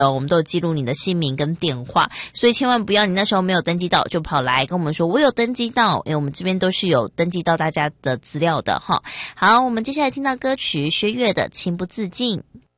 我们都有记录你的姓名跟电话，所以千万不要你那时候没有登记到就跑来跟我们说我有登记到，因为我们这边都是有登记到大家的资料的哈。好，我们接下来听到歌曲薛岳的情不自禁。